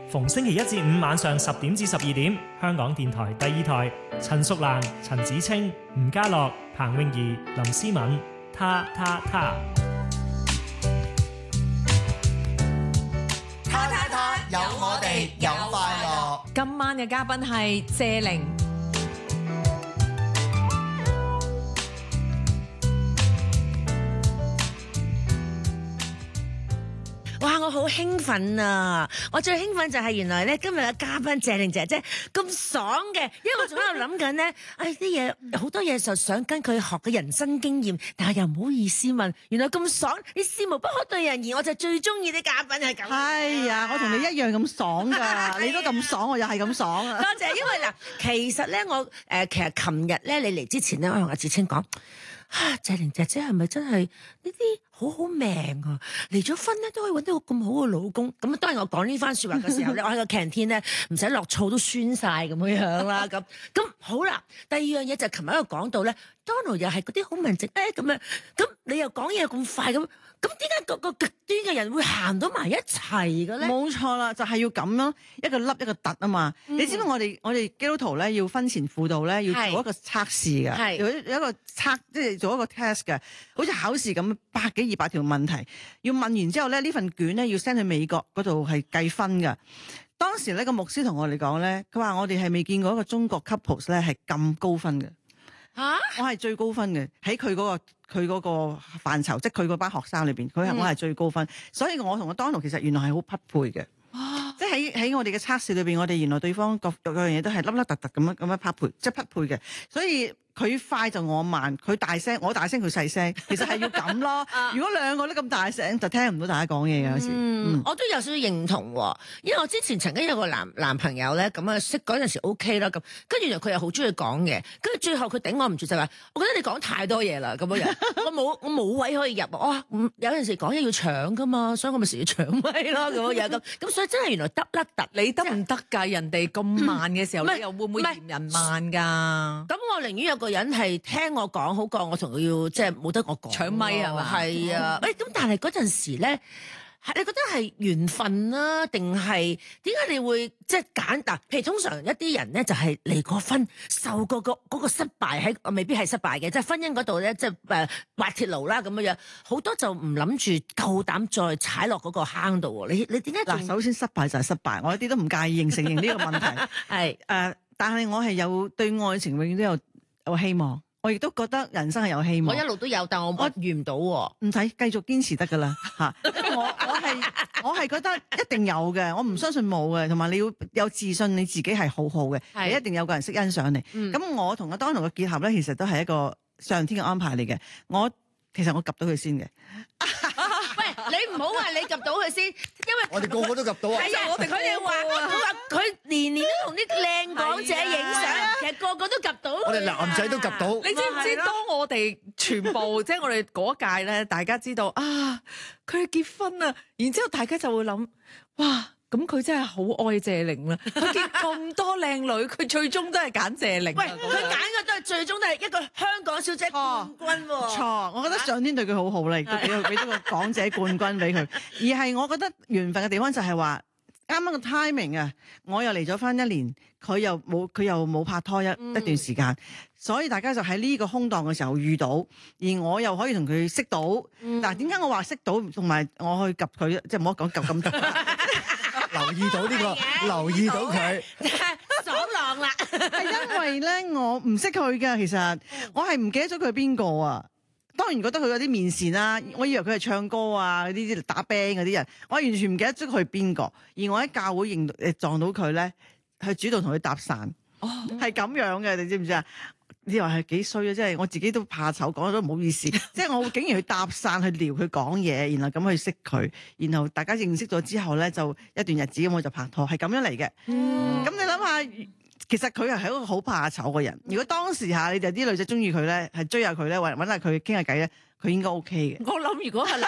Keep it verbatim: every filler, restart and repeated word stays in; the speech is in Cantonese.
逢星期一至五晚上十點至十二點，香港電台第二台，陳淑蘭、陳子清、吳家樂、彭詠儀、林思敏，他他他。 他他他，有我哋有快樂。 今晚嘅嘉賓係謝玲。 哇！我好興奮啊！我最興奮就係原來咧今日嘅嘉賓謝玲姐姐咁爽嘅，因為我仲喺度諗緊咧，唉啲嘢好多嘢就想跟佢學嘅人生經驗，但係又唔好意思問。原來咁爽，你事無不可對人言，我就最中意啲嘉賓係咁。 係啊，我同你一樣咁爽㗎，你都咁爽，我又係咁爽啊！ 多謝，因為嗱，其實咧我誒、呃、其實琴日咧你嚟之前咧，我同阿芷清講。啊，謝玲姐姐係咪真係呢啲好好命啊？離咗婚咧都可以揾到個咁好嘅老公。咁當然我講呢番説話嘅時候咧，我喺個 canteen 咧唔使落醋都酸晒咁樣樣啦。咁咁好啦，第二樣嘢就係琴日喺度講到咧 ，Donald 又係嗰啲好文靜誒咁樣，咁你又講嘢咁快咁，咁點解個個極端嘅人會行到埋一齊嘅咧？ 冇錯啦，就係、是、要咁咯，一個凹一個凸啊嘛。嗯、你知唔知我哋我哋基督徒咧要婚前輔導咧要做一個測試嘅，有有一個測即係做一個 test 嘅，好似考試咁，百幾二百條問題，要問完之後咧呢份卷咧要 send 去美國嗰度係計分嘅。當時呢個牧師同我哋講咧，佢話我哋係未見過一個中國 couples 咧係咁高分嘅。嚇、啊！我係最高分嘅，喺佢嗰個佢嗰個範疇，即係佢嗰班學生裏邊，佢係、嗯、我係最高分，所以我同阿 Donald 其實原來係好匹配嘅。啊、即係喺喺我哋嘅測試裏邊，我哋原來對方各各樣嘢都係凹凹凸凸咁樣咁樣匹配，即係匹配嘅，所以。佢快就我慢，佢大聲我大聲佢細聲，其實係要咁咯。如果兩個都咁大聲，就聽唔到大家講嘢嘅有時。 嗯，嗯我都有少少認同喎，因為我之前曾經有個男男朋友咧，咁啊識嗰陣時 OK 啦，咁跟住原來佢又好中意講嘢，跟住最後佢頂我唔住就話，我覺得你講太多嘢啦，咁樣樣，我冇我冇位可以入，哇、哦！有陣時講嘢要搶噶嘛，所以我咪成日要搶咪咯，咁樣樣咁，咁所以真係原來得甩突，你得唔得㗎？人哋咁慢嘅時候，你又會唔會嫌人慢㗎？咁我寧願有個。個人係聽我講好過我同佢要即係冇得我講搶咪係嘛？ 係啊，誒咁、嗯、但係嗰陣時咧，你覺得係緣分啦、啊，定係點解你會即係揀？嗱，譬如通常一啲人咧就係離過婚，受過個嗰個失敗喺未必係失敗嘅，即係婚姻嗰度咧，即係誒滑鐵盧啦咁樣樣，好多就唔諗住夠膽再踩落嗰個坑度喎。你你點解？ 嗱，首先失敗就係失敗，我一啲都唔介意認承認呢個問題。係誒、呃，但係我係有對愛情永遠都有。有希望，我亦都覺得人生係有希望。 我一路都有，但我我遇唔到喎。 唔使繼續堅持得噶啦嚇。我我係我係覺得一定有嘅，我唔相信冇嘅。同埋你要有自信，你自己係好好嘅，你一定有個人識欣賞你。咁、嗯、我同阿 Donald 嘅結合咧，其實都係一個上天嘅安排嚟嘅。我其實我及到佢先嘅。 喂，你唔好話你及到佢先，因為我哋個個都及到啊！ 係啊，我哋佢哋話佢話佢年年都同啲靚港姐影相，其實個個都及到。 我哋男仔都及到。 你知唔知當我哋全部即係我哋嗰屆咧，大家知道啊，佢結婚啊，然之後大家就會諗，哇！咁佢真係好愛謝玲啦！佢見咁多靚女，佢最終都係揀謝玲。 喂，佢揀嘅都係最終都係一個香港小姐冠軍喎。 錯，我覺得上天對佢好好啦，亦都俾佢俾咗個港姐冠軍俾佢。而係我覺得緣分嘅地方就係話，啱啱個 timing 啊，我又離咗婚一年，佢又冇佢又冇拍拖一、嗯、一段時間，所以大家就喺呢個空檔嘅時候遇到，而我又可以同佢識到。嗱、嗯，點解我話識到同埋我去及佢，即係唔好講及咁多。 留意到呢、這個，留意到佢， 爽朗啦。 係因為咧，我唔識佢㗎，其實我係唔記得咗佢係邊個啊。當然覺得佢有啲面善啦，我以為佢係唱歌啊，嗰啲打 band 嗰啲人，我完全唔記得咗佢係邊個。而我喺教會認誒撞到佢咧，去主動同佢搭訕，哦，係咁樣嘅，你知唔知啊？你話係幾衰啊！即係我自己都怕醜，講咗唔好意思。即係我竟然去搭訕去撩佢講嘢，然後咁去識佢，然後大家認識咗之後咧，就一段日子咁我就拍拖，係咁樣嚟嘅。咁、嗯、你諗下，其實佢係一個好怕醜嘅人。如果當時下你哋啲女仔中意佢咧，係追下佢咧，揾揾下佢傾下偈咧，佢應該 OK 嘅。 我諗如果係